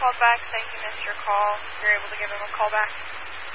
called back saying he missed your call. You're able to give him a call back.